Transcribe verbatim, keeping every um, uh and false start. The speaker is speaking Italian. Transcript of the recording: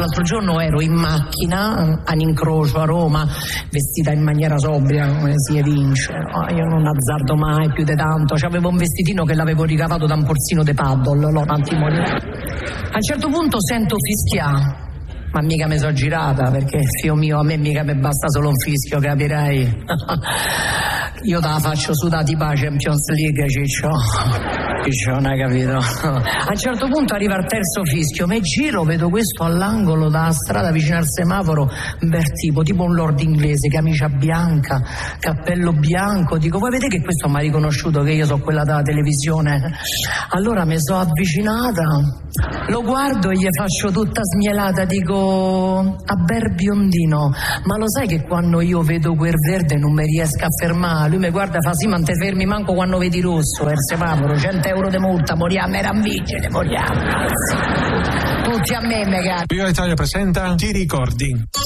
l'altro giorno ero in macchina all'incrocio a Roma, vestita in maniera sobria, come si evince. Oh, io non azzardo mai più di tanto. C'avevo un vestitino che l'avevo ricavato da un porzino de paddle, l'ho un attimo lì. A un certo punto sento fischiare. Ma mica mi sono girata, perché figlio mio, a me mica mi basta solo un fischio, capirai? Io te la faccio su da tipo Champions League, ciccio. Ciccio, non hai capito? A un certo punto arriva il terzo fischio, mi giro, vedo questo all'angolo della strada vicino al semaforo, bel tipo, tipo un lord inglese, camicia bianca, cappello bianco. Dico, voi vedete che questo mi ha riconosciuto che io sono quella della televisione? Allora mi sono avvicinata, lo guardo e gli faccio tutta smielata, dico, a ber biondino, ma lo sai che quando io vedo quel verde non mi riesco a fermare? Lui mi guarda e fa, sì, ma non te fermi manco quando vedi rosso, il semaforo, cento euro di multa, moriamo, era un vigile, moriamo. Tutti a me, megà. Viva Italia presenta Ti ricordi?